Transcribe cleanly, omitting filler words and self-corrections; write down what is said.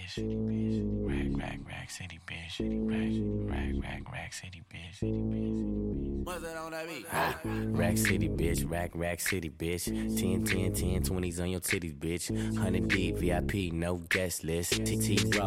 bitch. Rack city, bitch. Rack city, bitch. What's that on that beat? Rack city, bitch. Rack city, bitch. 10, 20s on your titties, bitch. 100 deep, VIP, no guest list. TT